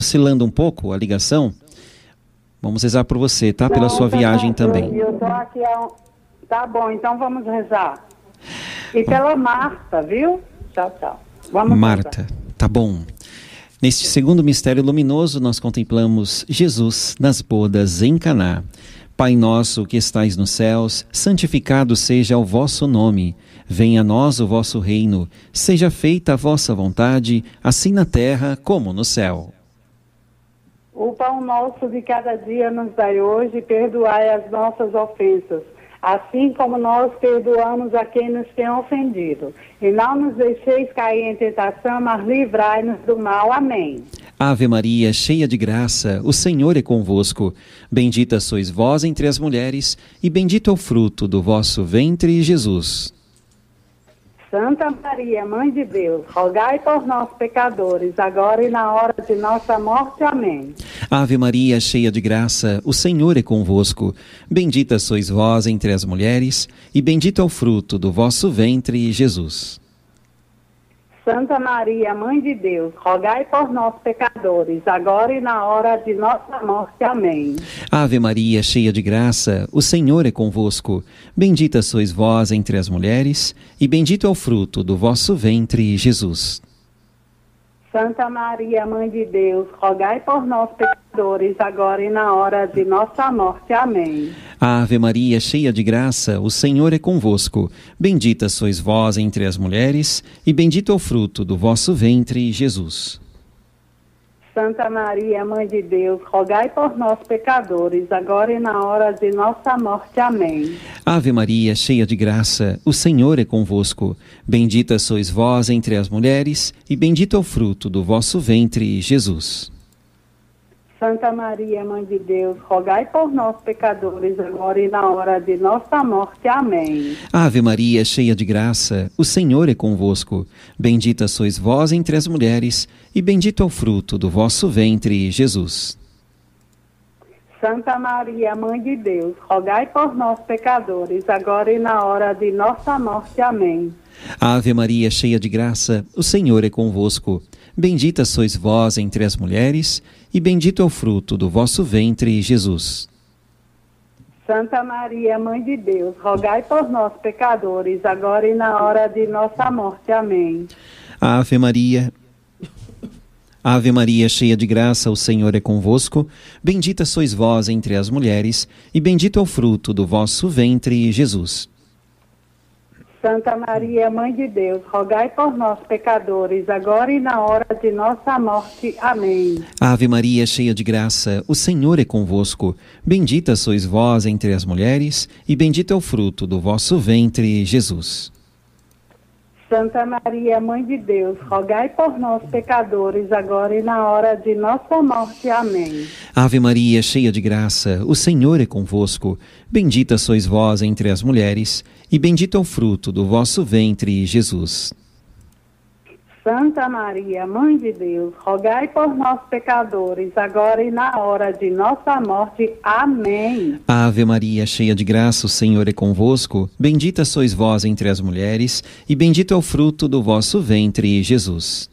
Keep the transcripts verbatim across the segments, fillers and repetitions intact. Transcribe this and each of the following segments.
oscilando um pouco a ligação, vamos rezar por você, tá? Pela Não, sua tá viagem bom, também. Eu tô aqui há um... Tá bom, então vamos rezar. E pela Marta, viu? Tchau, tchau. Vamos Marta, rezar. tá bom. Neste segundo mistério luminoso, nós contemplamos Jesus nas bodas em Caná. Pai nosso que estais nos céus, santificado seja o vosso nome. Venha a nós o vosso reino. Seja feita a vossa vontade, assim na terra como no céu. O pão nosso de cada dia nos dai hoje e perdoai as nossas ofensas, assim como nós perdoamos a quem nos tem ofendido. E não nos deixeis cair em tentação, mas livrai-nos do mal. Amém. Ave Maria, cheia de graça, o Senhor é convosco. Bendita sois vós entre as mulheres, e bendito é o fruto do vosso ventre, Jesus. Santa Maria, Mãe de Deus, rogai por nós, pecadores, agora e na hora de nossa morte. Amém. Ave Maria, cheia de graça, o Senhor é convosco. Bendita sois vós entre as mulheres, e bendito é o fruto do vosso ventre, Jesus. Santa Maria, Mãe de Deus, rogai por nós, pecadores, agora e na hora de nossa morte. Amém. Ave Maria, cheia de graça, o Senhor é convosco. Bendita sois vós entre as mulheres, e bendito é o fruto do vosso ventre, Jesus. Santa Maria, Mãe de Deus, rogai por nós, pecadores, agora e na hora de nossa morte. Amém. Ave Maria, cheia de graça, o Senhor é convosco. Bendita sois vós entre as mulheres, e bendito é o fruto do vosso ventre, Jesus. Santa Maria, Mãe de Deus, rogai por nós, pecadores, agora e na hora de nossa morte. Amém. Ave Maria, cheia de graça, o Senhor é convosco. Bendita sois vós entre as mulheres, e bendito é o fruto do vosso ventre, Jesus. Santa Maria, Mãe de Deus, rogai por nós, pecadores, agora e na hora de nossa morte. Amém. Ave Maria, cheia de graça, o Senhor é convosco. Bendita sois vós entre as mulheres, e bendito é o fruto do vosso ventre, Jesus. Santa Maria, Mãe de Deus, rogai por nós, pecadores, agora e na hora de nossa morte. Amém. Ave Maria, cheia de graça, o Senhor é convosco. Bendita sois vós entre as mulheres, e bendito é o fruto do vosso ventre, Jesus. Santa Maria, Mãe de Deus, rogai por nós, pecadores, agora e na hora de nossa morte. Amém. Ave Maria, Ave Maria, cheia de graça, o Senhor é convosco. Bendita sois vós entre as mulheres, e bendito é o fruto do vosso ventre, Jesus. Santa Maria, Mãe de Deus, rogai por nós, pecadores, agora e na hora de nossa morte. Amém. Ave Maria, cheia de graça, o Senhor é convosco. Bendita sois vós entre as mulheres, e bendito é o fruto do vosso ventre, Jesus. Santa Maria, Mãe de Deus, rogai por nós, pecadores, agora e na hora de nossa morte. Amém. Ave Maria, cheia de graça, o Senhor é convosco. Bendita sois vós entre as mulheres, e bendito é o fruto do vosso ventre, Jesus. Santa Maria, Mãe de Deus, rogai por nós, pecadores, agora e na hora de nossa morte. Amém. Ave Maria, cheia de graça, o Senhor é convosco. Bendita sois vós entre as mulheres, e bendito é o fruto do vosso ventre, Jesus.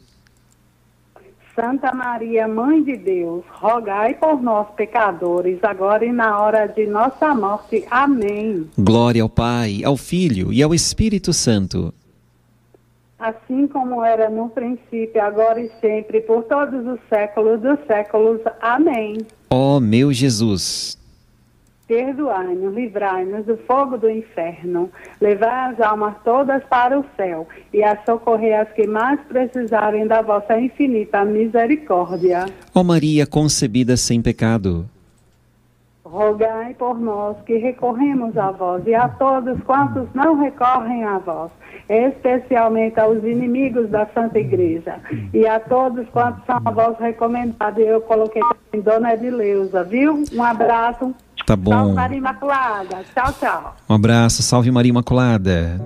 Santa Maria, Mãe de Deus, rogai por nós, pecadores, agora e na hora de nossa morte. Amém. Glória ao Pai, ao Filho e ao Espírito Santo. Assim como era no princípio, agora e sempre, por todos os séculos dos séculos. Amém. Ó meu Jesus, perdoai-nos, livrai-nos do fogo do inferno, levai as almas todas para o céu e a socorrer as que mais precisarem da vossa infinita misericórdia. ó Maria concebida sem pecado, rogai por nós que recorremos a vós e a todos quantos não recorrem a vós, especialmente aos inimigos da Santa Igreja e a todos quantos são a vós recomendados. Eu coloquei em Dona Edileuza, viu? Um abraço. Tá bom. Salve Maria Imaculada. Tchau, tchau. Um abraço, salve Maria Imaculada.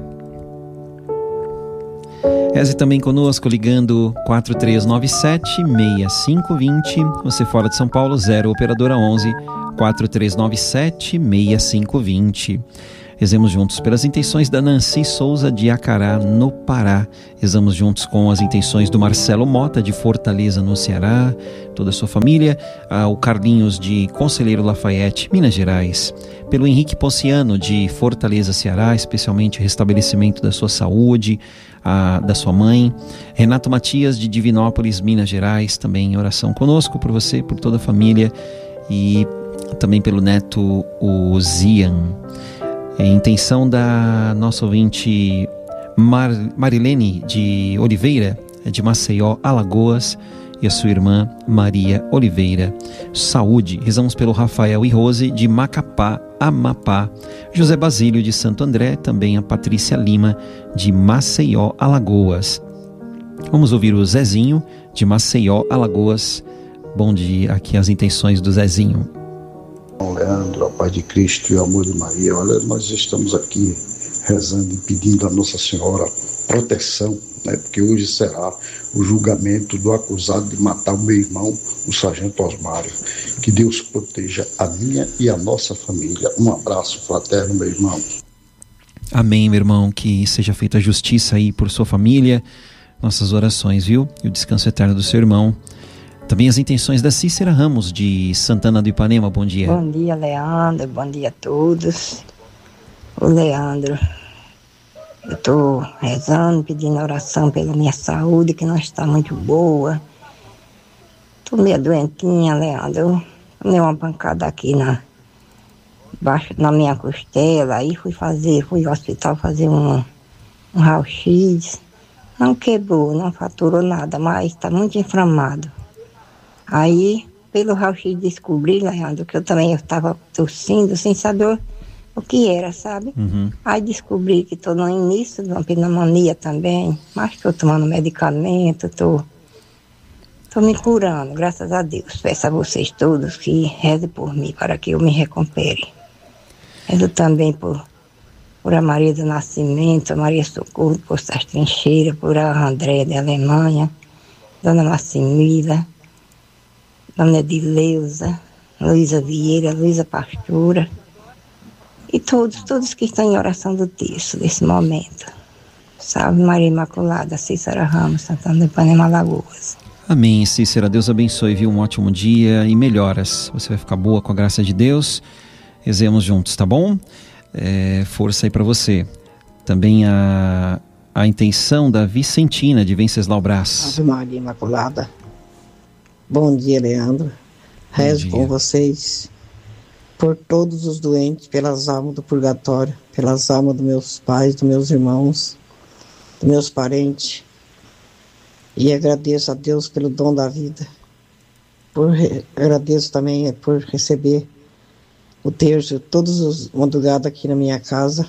Reze também conosco ligando quatro três nove sete, seis cinco dois zero. Você fora de São Paulo, zero operadora onze, quatro três nove sete, seis cinco dois zero. Rezemos juntos pelas intenções da Nancy Souza de Acará, no Pará. Rezamos juntos com as intenções do Marcelo Mota de Fortaleza, no Ceará, toda a sua família, o Carlinhos de Conselheiro Lafayette, Minas Gerais, pelo Henrique Ponciano de Fortaleza, Ceará, especialmente o restabelecimento da sua saúde, a, da sua mãe. Renato Matias de Divinópolis, Minas Gerais, também em oração conosco, por você, por toda a família, e também pelo neto, o Zian. É intenção da nossa ouvinte Mar, Marilene de Oliveira, de Maceió, Alagoas, e a sua irmã Maria Oliveira. Saúde. Rezamos pelo Rafael e Rose de Macapá, Amapá. José Basílio de Santo André, também a Patrícia Lima de Maceió, Alagoas. Vamos ouvir o Zezinho de Maceió, Alagoas. Bom dia, aqui as intenções do Zezinho. Leandro, a paz de Cristo e o amor de Maria. Olha, nós estamos aqui rezando e pedindo a Nossa Senhora proteção, né? Porque hoje será o julgamento do acusado de matar o meu irmão, o sargento Osmário. Que Deus proteja a minha e a nossa família. Um abraço fraterno, meu irmão. Amém, meu irmão, que seja feita a justiça aí por sua família, nossas orações, viu? E o descanso eterno do seu irmão. Também as intenções da Cícera Ramos de Santana do Ipanema. Bom dia. Bom dia, Leandro. Bom dia a todos. Ô, Leandro, eu estou rezando, pedindo oração pela minha saúde, que não está muito boa. Estou meio doentinha, Leandro. Eu tomei uma pancada aqui na, baixo, na minha costela. Aí fui fazer, fui ao hospital fazer um, um raio-x. Não quebrou, não faturou nada, mas está muito inflamado. Aí, pelo raio-x, descobri, Leandro, que eu também estava tossindo sem saber o, o que era, sabe? Uhum. Aí descobri que estou no início de uma pneumonia também, mas estou tomando medicamento, estou me curando, graças a Deus. Peço a vocês todos que rezem por mim, para que eu me recupere. Rezo também por, por a Maria do Nascimento, a Maria Socorro, por essas trincheiras, por a Andréia da Alemanha, Dona Massimila, Dona Edileuza, Luísa Vieira, Luísa Pastora e todos, todos que estão em oração do texto nesse momento. Salve Maria Imaculada, Cícera Ramos, Santana do Ipanema, Alagoas. Amém, Cícera. Deus abençoe, viu? Um ótimo dia e melhoras. Você vai ficar boa com a graça de Deus. Rezemos juntos, tá bom? É, força aí para você. Também a, a intenção da Vicentina de Venceslau Brás. Salve Maria Imaculada. Bom dia, Leandro. Rezo com vocês por todos os doentes, pelas almas do purgatório, pelas almas dos meus pais, dos meus irmãos, dos meus parentes. E agradeço a Deus pelo dom da vida. Por, agradeço também por receber o terço todas as madrugadas aqui na minha casa.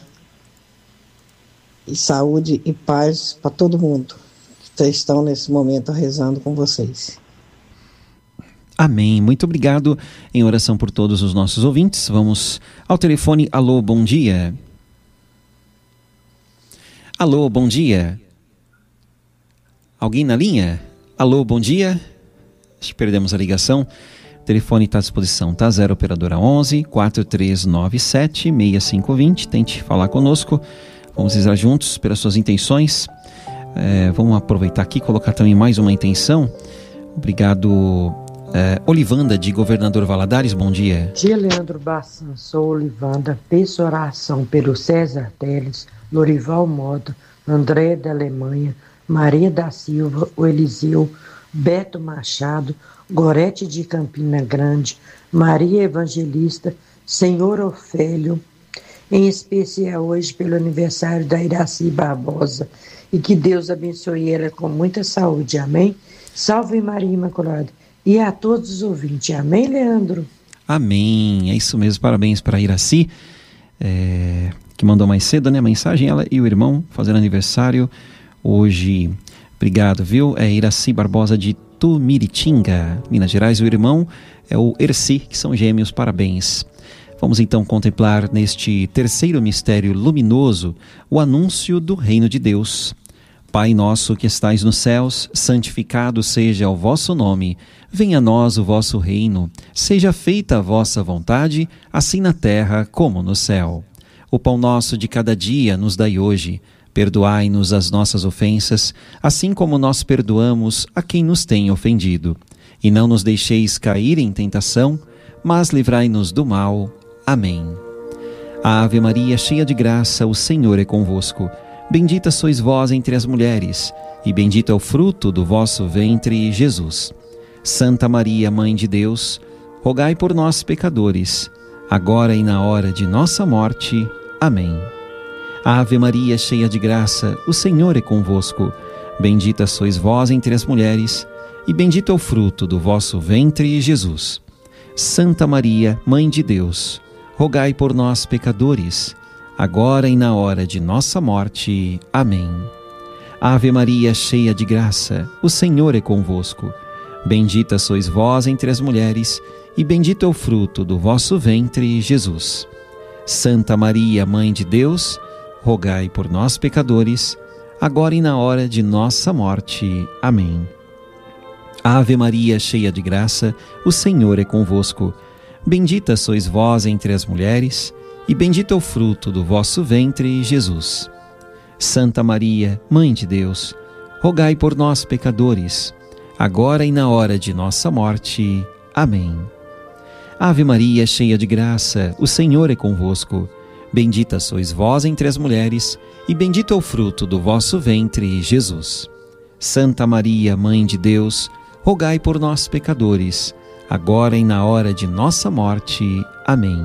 E saúde e paz para todo mundo que estão nesse momento rezando com vocês. Amém. Muito obrigado em oração por todos os nossos ouvintes. Vamos ao telefone. Alô, bom dia. Alô, bom dia. Alguém na linha? Alô, bom dia. Acho que perdemos a ligação. O telefone está à disposição, tá? zero operadora onze, quatro três nove sete, seis cinco dois zero. Tente falar conosco. Vamos rezar juntos pelas suas intenções. É, vamos aproveitar aqui e colocar também mais uma intenção. Obrigado. Uh, Olivanda, de Governador Valadares, bom dia. Bom dia, Leandro Bassan, sou Olivanda. Peço oração pelo César Teles, Lorival Mota, André da Alemanha, Maria da Silva, o Eliseu, Beto Machado, Gorete de Campina Grande, Maria Evangelista, Senhor Ofélio, em especial hoje pelo aniversário da Iraci Barbosa, e que Deus abençoe ela com muita saúde, amém? Salve Maria Imaculada. E a todos os ouvintes. Amém, Leandro? Amém. É isso mesmo. Parabéns para a Iraci, é, que mandou mais cedo, né, a mensagem. Ela e o irmão fazendo aniversário hoje. Obrigado, viu? É Iraci Barbosa de Tumiritinga, Minas Gerais. O irmão é o Erci, que são gêmeos. Parabéns. Vamos então contemplar neste terceiro mistério luminoso o anúncio do reino de Deus. Pai nosso que estais nos céus, santificado seja o vosso nome. Venha a nós o vosso reino. Seja feita a vossa vontade, assim na terra como no céu. o pão nosso de cada dia nos dai hoje. Perdoai-nos as nossas ofensas, assim como nós perdoamos a quem nos tem ofendido. E não nos deixeis cair em tentação, mas livrai-nos do mal. Amém. Ave Maria, cheia de graça, o Senhor é convosco. Bendita sois vós entre as mulheres, e bendito é o fruto do vosso ventre, Jesus. Santa Maria, Mãe de Deus, rogai por nós, pecadores, agora e na hora de nossa morte. Amém. Ave Maria, cheia de graça, o Senhor é convosco. Bendita sois vós entre as mulheres, e bendito é o fruto do vosso ventre, Jesus. Santa Maria, Mãe de Deus, rogai por nós, pecadores, agora e na hora de nossa morte. Amém. Ave Maria, cheia de graça, o Senhor é convosco. Bendita sois vós entre as mulheres, e bendito é o fruto do vosso ventre, Jesus. Santa Maria, Mãe de Deus, rogai por nós, pecadores, agora e na hora de nossa morte. Amém. Ave Maria, cheia de graça, o Senhor é convosco. Bendita sois vós entre as mulheres, e bendito é o fruto do vosso ventre, Jesus. Santa Maria, Mãe de Deus, rogai por nós, pecadores, agora e na hora de nossa morte. Amém. Ave Maria, cheia de graça, o Senhor é convosco. Bendita sois vós entre as mulheres, e bendito é o fruto do vosso ventre, Jesus. Santa Maria, Mãe de Deus, rogai por nós, pecadores, agora e na hora de nossa morte. Amém.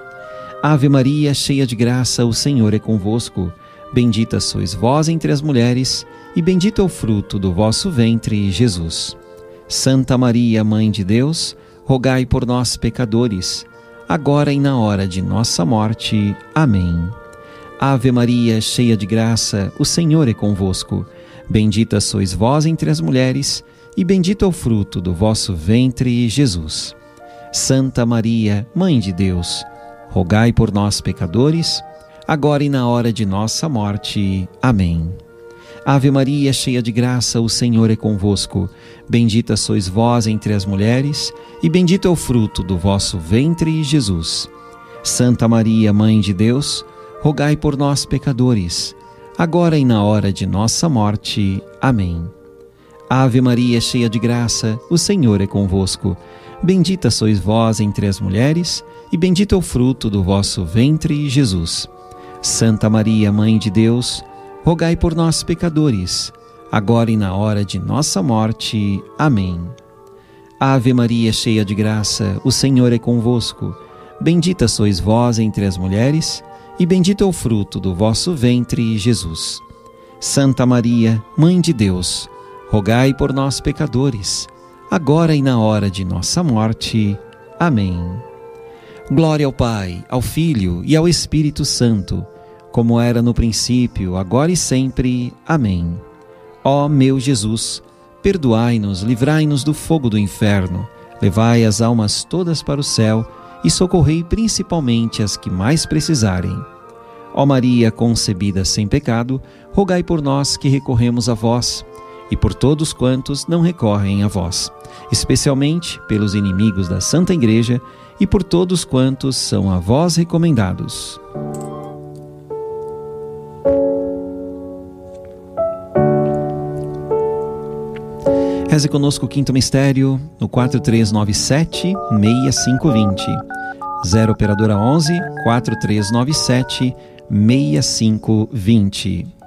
Ave Maria, cheia de graça, o Senhor é convosco. Bendita sois vós entre as mulheres, e bendito é o fruto do vosso ventre, Jesus. Santa Maria, Mãe de Deus, rogai por nós, pecadores, agora e na hora de nossa morte. Amém. Ave Maria, cheia de graça, o Senhor é convosco. Bendita sois vós entre as mulheres, e bendito é o fruto do vosso ventre, Jesus. Santa Maria, Mãe de Deus, rogai por nós, pecadores, agora e na hora de nossa morte. Amém. Ave Maria, cheia de graça, o Senhor é convosco. Bendita sois vós entre as mulheres, e bendito é o fruto do vosso ventre, Jesus. Santa Maria, Mãe de Deus, rogai por nós, pecadores, agora e na hora de nossa morte. Amém. Ave Maria, cheia de graça, o Senhor é convosco. Bendita sois vós entre as mulheres, e bendito é o fruto do vosso ventre, Jesus. Santa Maria, Mãe de Deus, rogai por nós, pecadores, agora e na hora de nossa morte. Amém. Ave Maria, cheia de graça, o Senhor é convosco. Bendita sois vós entre as mulheres, e bendito é o fruto do vosso ventre, Jesus. Santa Maria, Mãe de Deus, rogai por nós, pecadores, agora e na hora de nossa morte. Amém. Glória ao Pai, ao Filho e ao Espírito Santo, como era no princípio, agora e sempre. Amém. Ó meu Jesus, perdoai-nos, livrai-nos do fogo do inferno, levai as almas todas para o céu e socorrei principalmente as que mais precisarem. Ó Maria concebida sem pecado, rogai por nós que recorremos a vós, e por todos quantos não recorrem a vós, especialmente pelos inimigos da Santa Igreja e por todos quantos são a vós recomendados. Reze conosco o quinto mistério no quatro três nove sete, seis cinco dois zero. zero operadora onze, quatro três nove sete, seis cinco dois zero.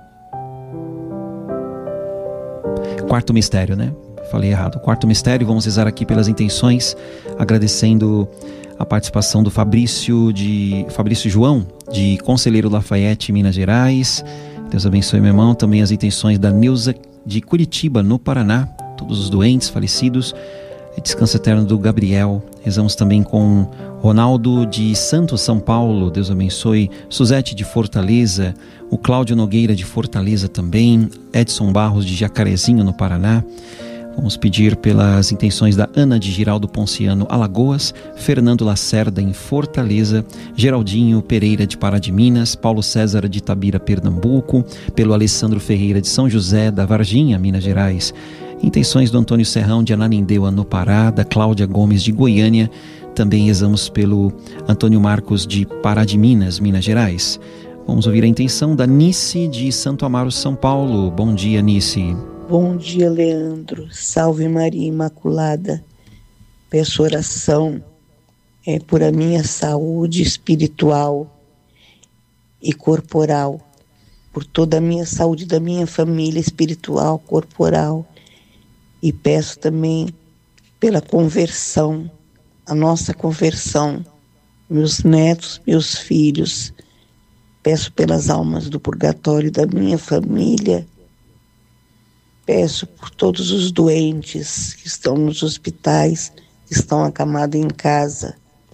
Quarto mistério, né? Falei errado. Quarto mistério, vamos rezar aqui pelas intenções, agradecendo a participação do Fabrício, de, Fabrício João, de Conselheiro Lafayette, Minas Gerais. Deus abençoe, meu irmão. Também as intenções da Neuza, de Curitiba, no Paraná. Todos os doentes, falecidos. Descanso eterno do Gabriel. Rezamos também com Ronaldo de Santos, São Paulo. Deus abençoe. Suzete de Fortaleza. O Cláudio Nogueira de Fortaleza também. Edson Barros de Jacarezinho, no Paraná. Vamos pedir pelas intenções da Ana de Giraldo Ponciano, Alagoas, Fernando Lacerda em Fortaleza, Geraldinho Pereira de Pará de Minas, Paulo César de Itabira, Pernambuco, pelo Alessandro Ferreira de São José da Varginha, Minas Gerais. Intenções do Antônio Serrão de Ananindeua, no Pará, da Cláudia Gomes de Goiânia, também rezamos pelo Antônio Marcos de Pará de Minas, Minas Gerais. Vamos ouvir a intenção da Nice de Santo Amaro, São Paulo. Bom dia, Nice. Bom dia, Leandro. Salve Maria Imaculada. Peço oração é, por a minha saúde espiritual e corporal, por toda a minha saúde da minha família espiritual, corporal, e peço também pela conversão, a nossa conversão, meus netos, meus filhos. Peço pelas almas do purgatório da minha família. Peço por todos os doentes que estão nos hospitais, que estão acamados em casa.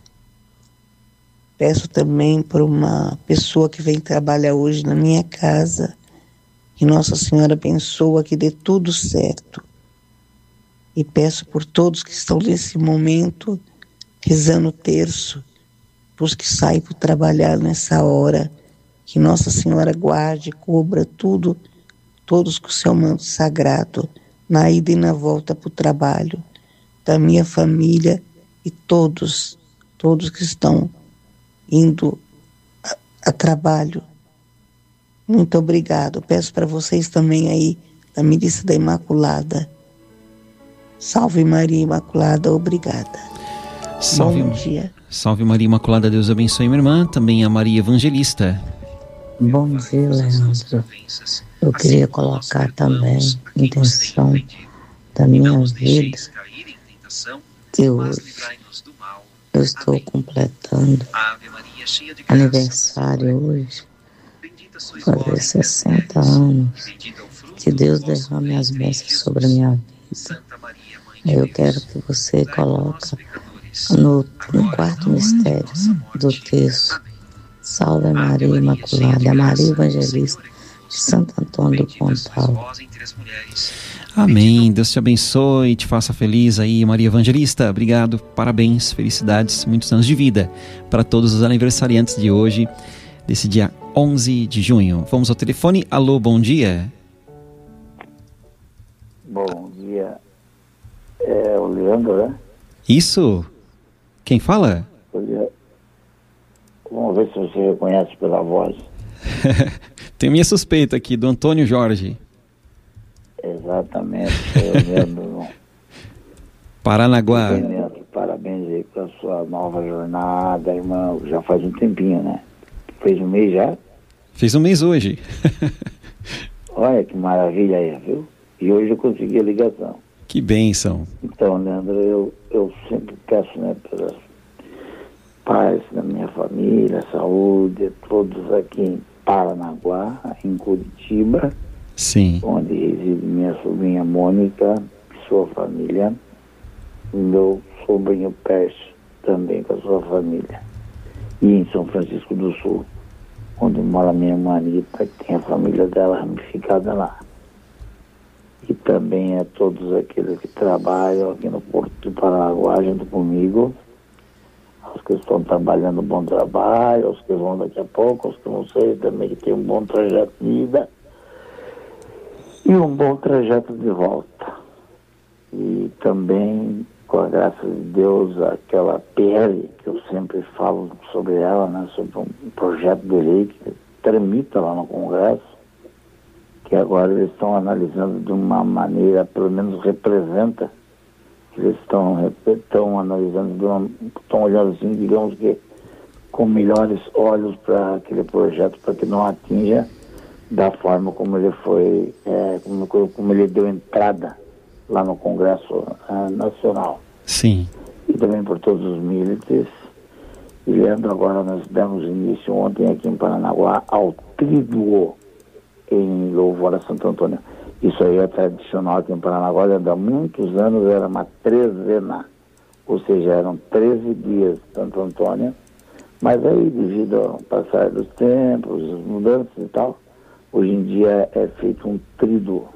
Peço também por uma pessoa que vem trabalhar hoje na minha casa, que Nossa Senhora abençoa, que dê tudo certo. E peço por todos que estão nesse momento rezando o terço, para os que saem para trabalhar nessa hora, que Nossa Senhora guarde, cubra tudo, todos com o seu manto sagrado, na ida e na volta para o trabalho, da minha família e todos, todos que estão indo a, a trabalho. Muito obrigado. Peço para vocês também aí, da Milícia da Imaculada. Salve Maria Imaculada, obrigada. Salve, Bom dia. Salve Maria Imaculada, Deus abençoe minha irmã, também a Maria Evangelista. Bom dia, Leandro. Eu queria colocar também intenção da minha vida, que hoje eu estou completando aniversário hoje, fazer sessenta anos. Que Deus derrame as bênçãos sobre a minha vida. Eu quero que você coloque no, no quarto mistério do texto, Salve Maria Imaculada, Maria Evangelista de Santo Antônio do Pontal. Amém. Deus te abençoe e te faça feliz aí, Maria Evangelista. Obrigado, parabéns, felicidades, muitos anos de vida para todos os aniversariantes de hoje, desse dia onze de junho. Vamos ao telefone. Alô, bom dia. Bom dia. É o Leandro, né? Isso. Quem fala? Vamos ver se você reconhece pela voz. Tenho minha suspeita aqui, do Antônio Jorge. Exatamente, eu mesmo. Paranaguá. Parabéns aí pela sua nova jornada, irmão. Já faz um tempinho, né? Fez um mês já? Fez um mês hoje. Olha que maravilha aí, viu? E hoje eu consegui a ligação. Que bênção. Então, Leandro, eu, eu sempre peço, né, pelas paz da minha família, saúde, todos aqui em Paranaguá, em Curitiba. Sim. Onde reside minha sobrinha Mônica, sua família, e meu sobrinho Pércio, também com a sua família. E em São Francisco do Sul, onde mora minha irmã Anitta, que tem a família dela ramificada lá. E também a todos aqueles que trabalham aqui no Porto de Paranaguá junto comigo, aos que estão trabalhando um bom trabalho, aos que vão daqui a pouco, aos que não sei, também que tem um bom trajeto de ida e um bom trajeto de volta. E também, com a graça de Deus, aquela P L, que eu sempre falo sobre ela, né, sobre um projeto de lei que tramita lá no Congresso, que agora eles estão analisando de uma maneira, pelo menos representa, que eles estão, estão analisando, de uma, estão olhando assim, digamos que com melhores olhos para aquele projeto, para que não atinja da forma como ele foi, é, como, como ele deu entrada lá no Congresso é, Nacional. Sim. E também por todos os militares. E Leandro, agora nós demos início ontem aqui em Paranaguá ao Tríduo em louvor a Santo Antônio. Isso aí é tradicional aqui em Paranaguá, há muitos anos era uma trezena, ou seja, eram treze dias de Santo Antônio, mas aí devido ao passar dos tempos, as mudanças e tal, hoje em dia é feito um tríduo.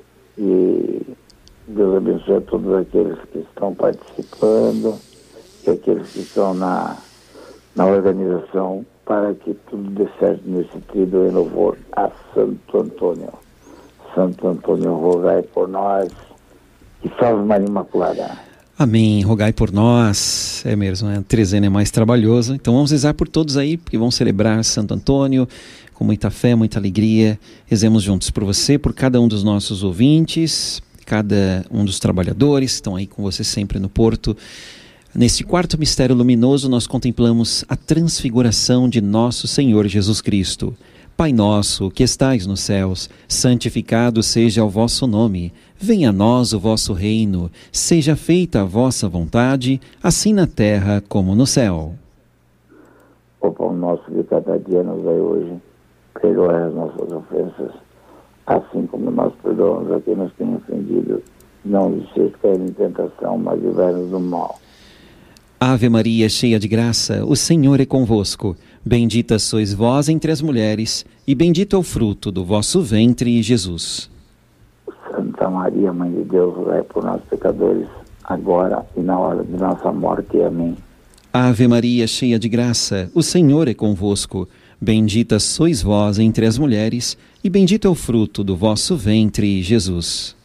E Deus abençoe a todos aqueles que estão participando e aqueles que estão na, na organização, para que tudo dê certo nesse tríduo em louvor a Santo Antônio. Santo Antônio, rogai por nós. E salve Maria Imaculada. Amém. Rogai por nós. É mesmo, né? A trezena é mais trabalhoso. Então vamos rezar por todos aí, porque vão celebrar Santo Antônio com muita fé, muita alegria. Rezemos juntos por você, por cada um dos nossos ouvintes, cada um dos trabalhadores que estão aí com você sempre no Porto. Neste quarto mistério luminoso, nós contemplamos a transfiguração de nosso Senhor Jesus Cristo. Pai nosso, que estais nos céus, santificado seja o vosso nome. Venha a nós o vosso reino. Seja feita a vossa vontade, assim na terra como no céu. O pão nosso de cada dia nos dai hoje. Perdoai as nossas ofensas, assim como nós perdoamos a quem nos tem ofendido. Não deixeis cair em tentação, mas livrai-nos do mal. Ave Maria, cheia de graça, o Senhor é convosco. Bendita sois vós entre as mulheres, e bendito é o fruto do vosso ventre, Jesus. Santa Maria, Mãe de Deus, rogai por nós pecadores, agora e na hora de nossa morte. Amém. Ave Maria, cheia de graça, o Senhor é convosco. Bendita sois vós entre as mulheres, e bendito é o fruto do vosso ventre, Jesus.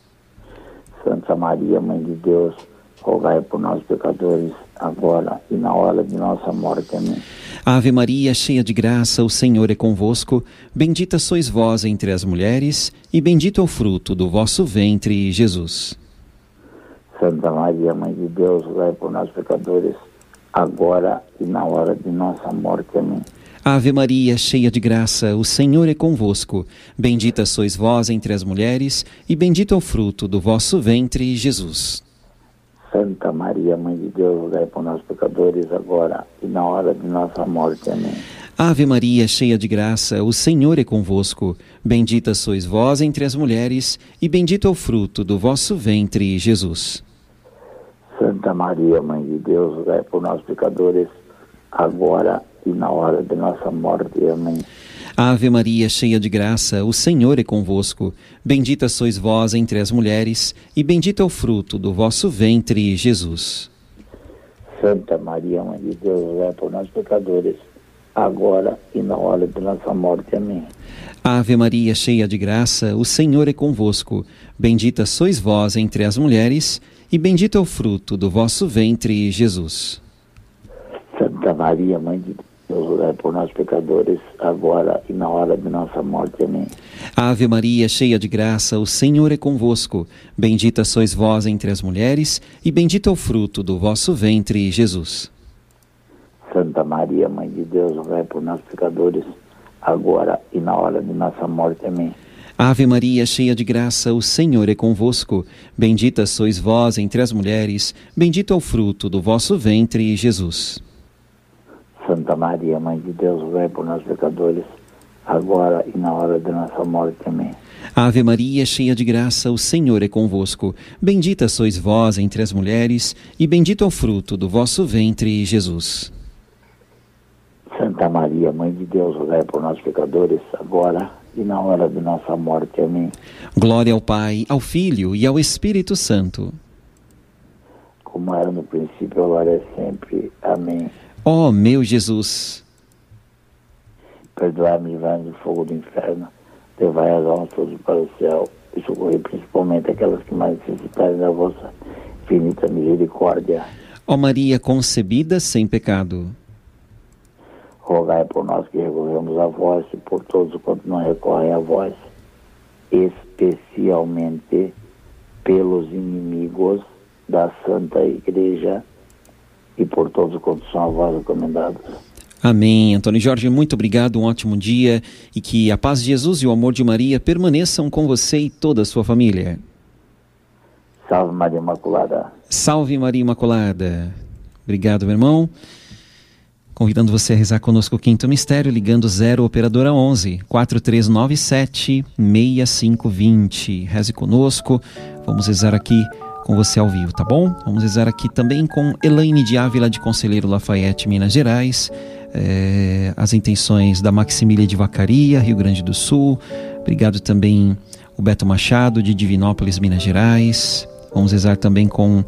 Santa Maria, Mãe de Deus, rogai por nós pecadores, agora e na hora de nossa morte. Amém. Ave Maria, cheia de graça, o Senhor é convosco. Bendita sois vós entre as mulheres, e bendito é o fruto do vosso ventre, Jesus. Santa Maria, Mãe de Deus, rogai por nós pecadores, agora e na hora de nossa morte. Amém. Ave Maria, cheia de graça, o Senhor é convosco. Bendita sois vós entre as mulheres, e bendito é o fruto do vosso ventre, Jesus. Santa Maria, Mãe de Deus, rogai por nós pecadores, agora e na hora de nossa morte. Amém. Ave Maria, cheia de graça, o Senhor é convosco. Bendita sois vós entre as mulheres, e bendito é o fruto do vosso ventre, Jesus. Santa Maria, Mãe de Deus, rogai por nós pecadores, agora e na hora de nossa morte. Amém. Ave Maria, cheia de graça, o Senhor é convosco. Bendita sois vós entre as mulheres, e bendito é o fruto do vosso ventre, Jesus. Santa Maria, Mãe de Deus, rogai por nós pecadores, agora e na hora de nossa morte. Amém. Ave Maria, cheia de graça, o Senhor é convosco. Bendita sois vós entre as mulheres, e bendito é o fruto do vosso ventre, Jesus. Santa Maria, Mãe de Deus, rogai por nós pecadores, agora e na hora de nossa morte. Amém. Ave Maria, cheia de graça, o Senhor é convosco. Bendita sois vós entre as mulheres, e bendito é o fruto do vosso ventre, Jesus. Santa Maria, Mãe de Deus, rogai por nós pecadores, agora e na hora de nossa morte. Amém. Ave Maria, cheia de graça, o Senhor é convosco. Bendita sois vós entre as mulheres, bendito é o fruto do vosso ventre, Jesus. Santa Maria, Mãe de Deus, rogai por nós pecadores, agora e na hora de nossa morte. Amém. Ave Maria, cheia de graça, o Senhor é convosco. Bendita sois vós entre as mulheres, e bendito é o fruto do vosso ventre, Jesus. Santa Maria, Mãe de Deus, rogai por nós pecadores, agora e na hora de nossa morte. Amém. Glória ao Pai, ao Filho e ao Espírito Santo. Como era no princípio, agora é sempre. Amém. Ó oh, meu Jesus, perdoai-me, livrai-me do fogo do inferno, levai as almas todas para o céu e socorrei principalmente aquelas que mais necessitarem da vossa infinita misericórdia. Ó Maria concebida sem pecado, rogai por nós que recorremos a vós e por todos quantos não recorrem a vós, especialmente pelos inimigos da Santa Igreja e por todos quantos são a vós recomendados. Amém. Antônio Jorge, muito obrigado, um ótimo dia, e que a paz de Jesus e o amor de Maria permaneçam com você e toda a sua família. Salve Maria Imaculada. Salve Maria Imaculada. Obrigado, meu irmão. Convidando você a rezar conosco o quinto mistério, ligando zero operadora onze, quatro três nove sete, seis cinco dois zero. Reze conosco, vamos rezar aqui com você ao vivo, tá bom? Vamos rezar aqui também com Elaine de Ávila, de Conselheiro Lafayette, Minas Gerais, é, as intenções da Maximília de Vacaria, Rio Grande do Sul. Obrigado também o Beto Machado, de Divinópolis, Minas Gerais. Vamos rezar também com uh,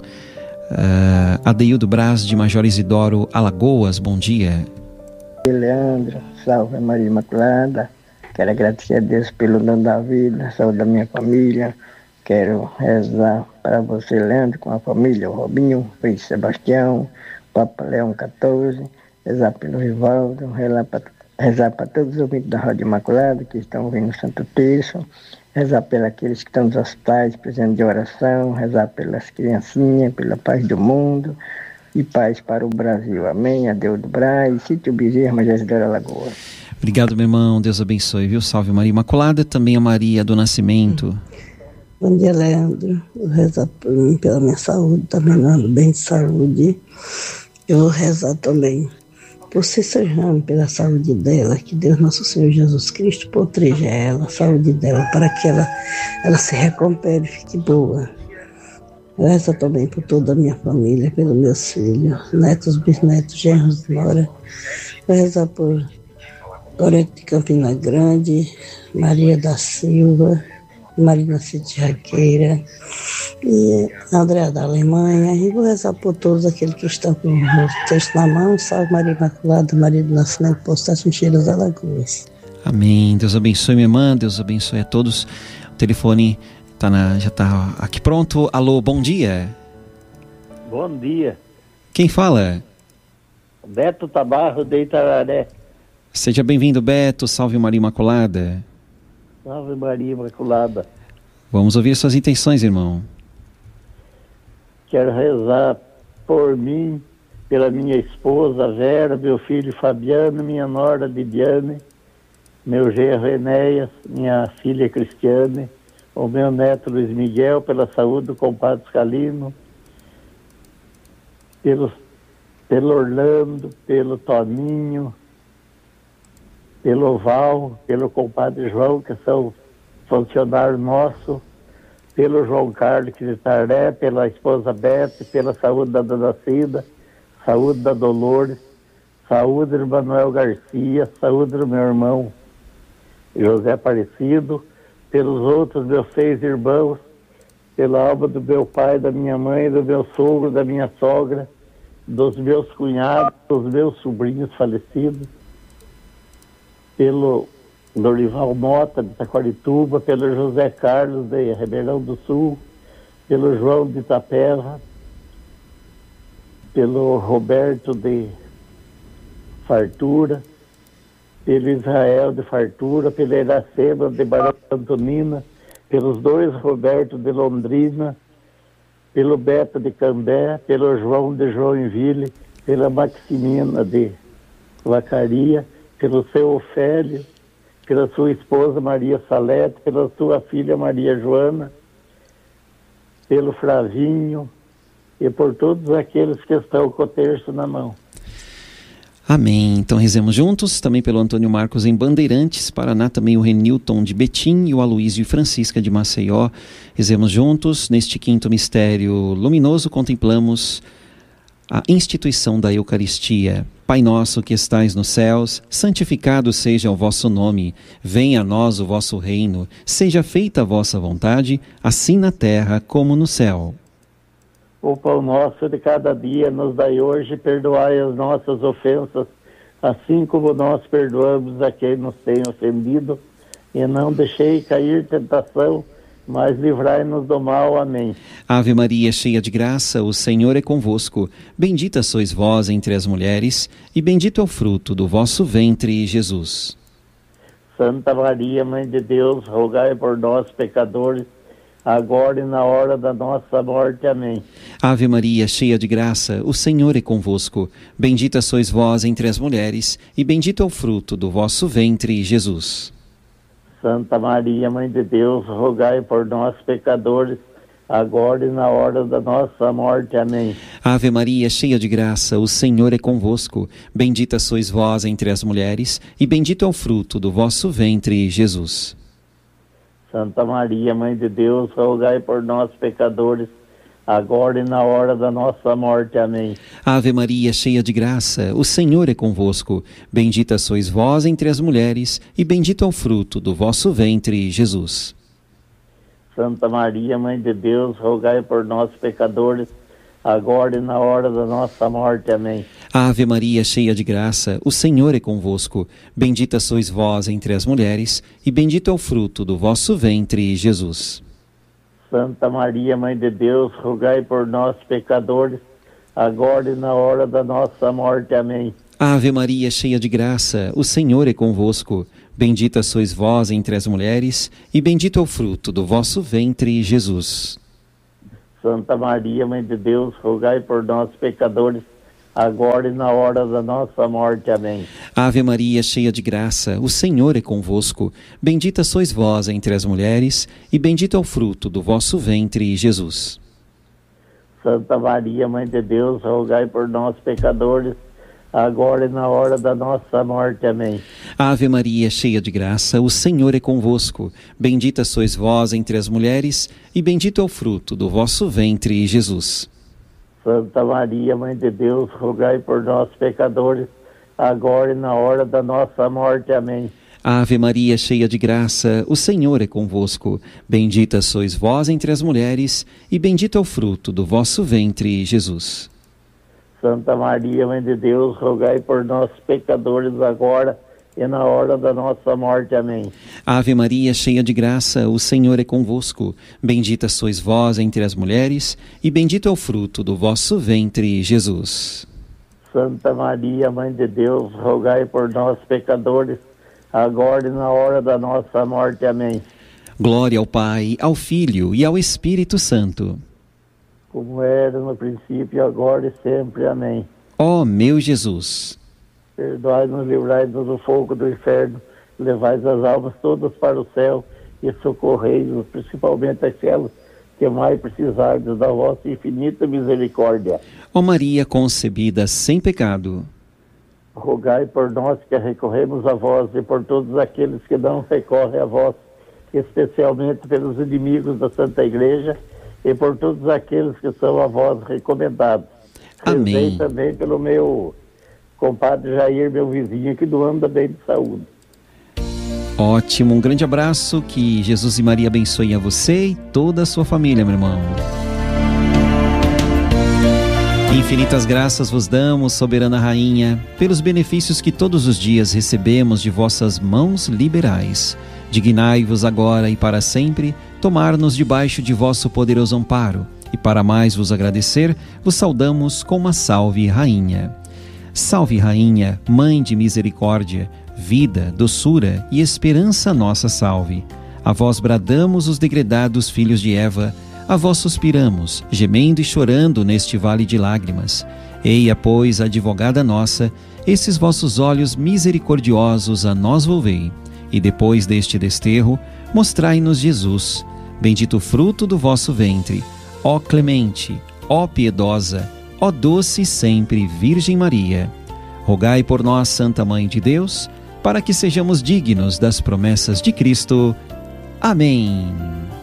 Adeildo Braz, de Major Isidoro, Alagoas. Bom dia. Leandro, salve Maria Imaculada. Quero agradecer a Deus pelo dom da vida, saúde da minha família. quero rezar para você, Leandro, com a família, o Robinho, o Príncipe Sebastião, Papa Leão quatorze, rezar pelo Rivaldo, rezar para rezar para todos os ouvintes da Rádio Imaculada que estão ouvindo o Santo Terço, rezar pelos aqueles que estão nos hospitais precisando de oração, rezar pelas criancinhas, pela paz do mundo e paz para o Brasil. Amém. Adeus do Braz, Sítio Bezerra, Majestade da Lagoa. Obrigado, meu irmão. Deus abençoe, viu? Salve Maria Imaculada, também a Maria do Nascimento. Bom dia, Leandro. Eu vou rezar por mim, pela minha saúde, também dando bem de saúde. Eu vou rezar também por Cícera Jane, pela saúde dela, que Deus Nosso Senhor Jesus Cristo proteja ela, a saúde dela, para que ela, ela se recupere e fique boa. Eu rezo também por toda a minha família, pelos meus filhos, netos, bisnetos, genros, nora. Eu rezo por Gorete de Campina Grande, Maria da Silva, Marina Cid Jaqueira e Andréa da Alemanha, e vou rezar por todos aqueles que estão com o texto na mão. Salve Maria Imaculada, Maria do Nascimento, Postácio em Cheiras Alagoas. Amém. Deus abençoe minha irmã, Deus abençoe a todos. O telefone tá na, já está aqui pronto. Alô, bom dia. Bom dia. Quem fala? Beto Tabarro de Itararé. Seja bem-vindo, Beto. Salve Maria Imaculada. Salve Maria Imaculada. Vamos ouvir suas intenções, irmão. Quero rezar por mim, pela minha esposa Vera, meu filho Fabiano, minha nora Lidiane, meu genro Enéas, minha filha Cristiane, o meu neto Luiz Miguel, pela saúde do compadre Scalino, pelo, pelo Orlando, pelo Toninho, pelo Val, pelo compadre João, que são funcionários nossos, pelo João Carlos de Taré, pela esposa Bete, pela saúde da Dona Cida, saúde da Dolores, saúde do Manuel Garcia, saúde do meu irmão José Aparecido, pelos outros meus seis irmãos, pela alma do meu pai, da minha mãe, do meu sogro, da minha sogra, dos meus cunhados, dos meus sobrinhos falecidos, pelo Dorival Mota de Taquarituba, pelo José Carlos de Ribeirão do Sul, pelo João de Itapeva, pelo Roberto de Fartura, pelo Israel de Fartura, pelo Iracema de Barão Antonina, pelos dois Roberto de Londrina, pelo Beto de Cambé, pelo João de Joinville, pela Maximina de Vacaria, pelo seu Ofélio, pela sua esposa Maria Salete, pela sua filha Maria Joana, pelo Flavinho e por todos aqueles que estão com o terço na mão. Amém. Então rezemos juntos, também pelo Antônio Marcos em Bandeirantes, Paraná, também o Renilton de Betim e o Aloísio e Francisca de Maceió. Rezemos juntos, neste quinto mistério luminoso, contemplamos a instituição da Eucaristia. Pai nosso que estais nos céus, santificado seja o vosso nome. Venha a nós o vosso reino. Seja feita a vossa vontade, assim na terra como no céu. O pão nosso de cada dia nos dai hoje, perdoai as nossas ofensas, assim como nós perdoamos a quem nos tem ofendido. E não deixei cair tentação, mas livrai-nos do mal. Amém. Ave Maria, cheia de graça, o Senhor é convosco. Bendita sois vós entre as mulheres, e bendito é o fruto do vosso ventre, Jesus. Santa Maria, Mãe de Deus, rogai por nós, pecadores, agora e na hora da nossa morte. Amém. Ave Maria, cheia de graça, o Senhor é convosco. Bendita sois vós entre as mulheres, e bendito é o fruto do vosso ventre, Jesus. Santa Maria, Mãe de Deus, rogai por nós, pecadores, agora e na hora da nossa morte. Amém. Ave Maria, cheia de graça, o Senhor é convosco. Bendita sois vós entre as mulheres, e bendito é o fruto do vosso ventre, Jesus. Santa Maria, Mãe de Deus, rogai por nós, pecadores, agora e na hora da nossa morte. Amém. Ave Maria, cheia de graça, o Senhor é convosco. Bendita sois vós entre as mulheres, e bendito é o fruto do vosso ventre, Jesus. Santa Maria, Mãe de Deus, rogai por nós, pecadores, agora e na hora da nossa morte. Amém. Ave Maria, cheia de graça, o Senhor é convosco. Bendita sois vós entre as mulheres, e bendito é o fruto do vosso ventre, Jesus. Santa Maria, Mãe de Deus, rogai por nós, pecadores, agora e na hora da nossa morte. Amém. Ave Maria, cheia de graça, o Senhor é convosco. Bendita sois vós entre as mulheres, e bendito é o fruto do vosso ventre, Jesus. Santa Maria, Mãe de Deus, rogai por nós, pecadores, agora e na hora da nossa morte. Amém. Ave Maria, cheia de graça, o Senhor é convosco. Bendita sois vós entre as mulheres, e bendito é o fruto do vosso ventre, Jesus. Santa Maria, Mãe de Deus, rogai por nós, pecadores, agora e na hora da nossa morte. Amém. Ave Maria, cheia de graça, o Senhor é convosco. Bendita sois vós entre as mulheres, e bendito é o fruto do vosso ventre, Jesus. Santa Maria, Mãe de Deus, rogai por nós, pecadores, agora e na hora da nossa morte. Amém. Ave Maria, cheia de graça, o Senhor é convosco. Bendita sois vós entre as mulheres, e bendito é o fruto do vosso ventre, Jesus. Santa Maria, Mãe de Deus, rogai por nós, pecadores, agora e na hora da nossa morte. Amém. Ave Maria, cheia de graça, o Senhor é convosco. Bendita sois vós entre as mulheres, e bendito é o fruto do vosso ventre, Jesus. Santa Maria, Mãe de Deus, rogai por nós, pecadores, agora e na hora da nossa morte. Amém. Glória ao Pai, ao Filho e ao Espírito Santo. Como era no princípio, agora e sempre. Amém. Ó meu Jesus, perdoai-nos, livrai-nos do fogo do inferno, levai as almas todas para o céu e socorrei-nos, principalmente aquelas que mais precisarem da vossa infinita misericórdia. Ó Maria concebida sem pecado, rogai por nós que recorremos a vós e por todos aqueles que não recorrem a vós, especialmente pelos inimigos da Santa Igreja e por todos aqueles que são a vós recomendados. Amém. Rezei também pelo meu compadre Jair, meu vizinho, que não anda bem de saúde. Ótimo, um grande abraço, que Jesus e Maria abençoem a você e toda a sua família, meu irmão. Infinitas graças vos damos, soberana Rainha, pelos benefícios que todos os dias recebemos de vossas mãos liberais. Dignai-vos agora e para sempre tomar-nos debaixo de vosso poderoso amparo, e para mais vos agradecer, vos saudamos com uma salve, Rainha. Salve, Rainha, Mãe de misericórdia, vida, doçura e esperança nossa salve. A vós bradamos os degredados filhos de Eva, a vós suspiramos, gemendo e chorando neste vale de lágrimas. Eia, pois, advogada nossa, esses vossos olhos misericordiosos a nós volvei, e depois deste desterro, mostrai-nos Jesus, bendito fruto do vosso ventre. Ó clemente, ó piedosa, ó doce sempre Virgem Maria, rogai por nós, Santa Mãe de Deus, para que sejamos dignos das promessas de Cristo. Amém.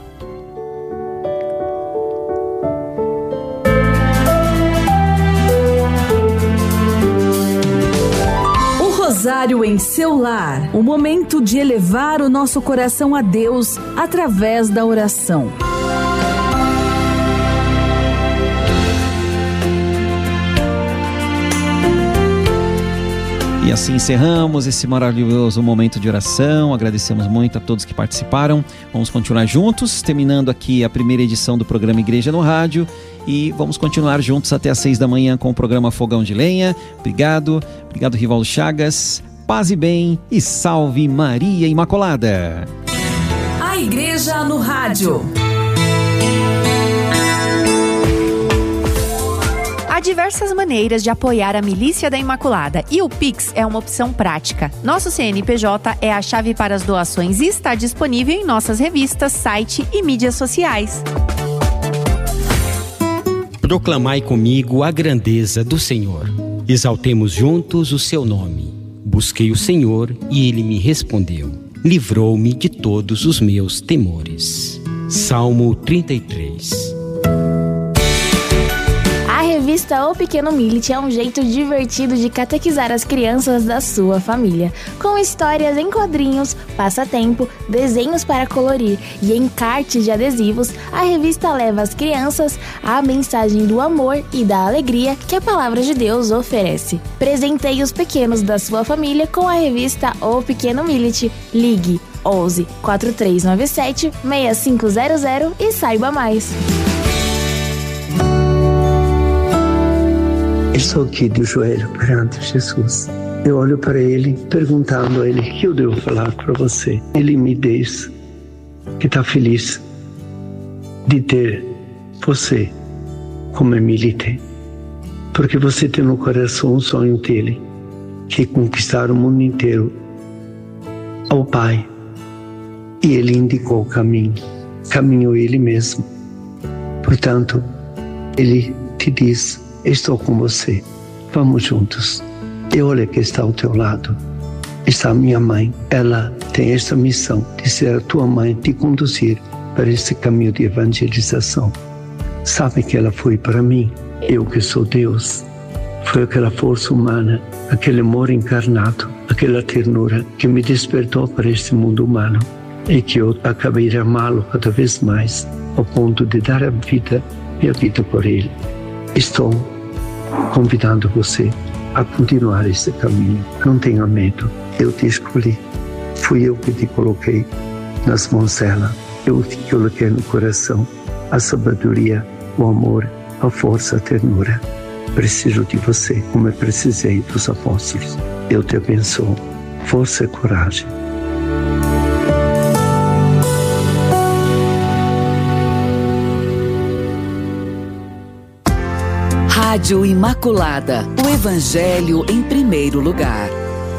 O Rosário em seu lar, o momento de elevar o nosso coração a Deus através da oração. E assim encerramos esse maravilhoso momento de oração. Agradecemos muito a todos que participaram. Vamos continuar juntos, terminando aqui a primeira edição do programa Igreja no Rádio. E vamos continuar juntos até às seis da manhã com o programa Fogão de Lenha. Obrigado, obrigado Rivaldo Chagas. Paz e bem e salve Maria Imaculada. A Igreja no Rádio. Há diversas maneiras de apoiar a Milícia da Imaculada e o Pix é uma opção prática. Nosso C N P J é a chave para as doações e está disponível em nossas revistas, site e mídias sociais. Proclamai comigo a grandeza do Senhor. Exaltemos juntos o seu nome. Busquei o Senhor e ele me respondeu. Livrou-me de todos os meus temores. Salmo trinta e três. A revista O Pequeno Millet é um jeito divertido de catequizar as crianças da sua família, com histórias em quadrinhos, passatempo, desenhos para colorir e encartes de adesivos. A revista leva as crianças a mensagem do amor e da alegria que a Palavra de Deus oferece. Presenteie os pequenos da sua família com a revista O Pequeno Millet. Ligue onze, quatro três nove sete, seis cinco zero zero e saiba mais. Estou aqui de joelho perante Jesus. Eu olho para Ele, perguntando a Ele: o que eu devo falar para você? Ele me diz que está feliz de ter você como Emília tem, porque você tem no coração um sonho dele, que é conquistar o mundo inteiro ao Pai, e Ele indicou o caminho, caminhou Ele mesmo. Portanto, Ele te diz: estou com você, vamos juntos. E olha que está ao teu lado, está a minha mãe. Ela tem esta missão de ser a tua mãe, te conduzir para esse caminho de evangelização. Sabe que ela foi para mim, eu que sou Deus. Foi aquela força humana, aquele amor encarnado, aquela ternura que me despertou para este mundo humano e que eu acabei de amá-lo cada vez mais, ao ponto de dar a vida, minha vida por ele. Estou convidando você a continuar esse caminho. Não tenha medo, eu te escolhi. Fui eu que te coloquei nas mãos dela. Eu te coloquei no coração a sabedoria, o amor, a força, a ternura. Preciso de você, como eu precisei dos apóstolos. Eu te abençoo. Força e coragem. Rádio Imaculada, o Evangelho em primeiro lugar.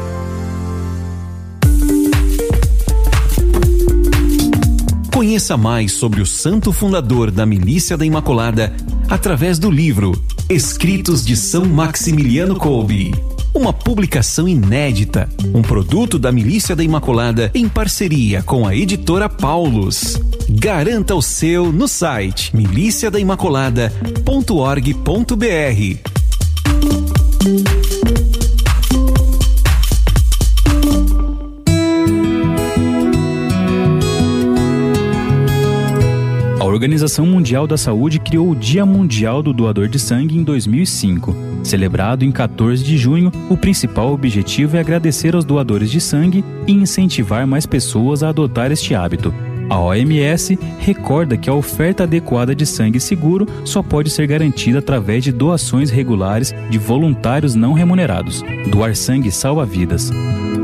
Conheça mais sobre o santo fundador da Milícia da Imaculada através do livro Escritos de São Maximiliano Kolbe. Uma publicação inédita, um produto da Milícia da Imaculada em parceria com a editora Paulus. Garanta o seu no site milícia da imaculada ponto org ponto br. A Organização Mundial da Saúde criou o Dia Mundial do Doador de Sangue em dois mil e cinco. Celebrado em quatorze de junho, o principal objetivo é agradecer aos doadores de sangue e incentivar mais pessoas a adotar este hábito. A O M S recorda que a oferta adequada de sangue seguro só pode ser garantida através de doações regulares de voluntários não remunerados. Doar sangue salva vidas.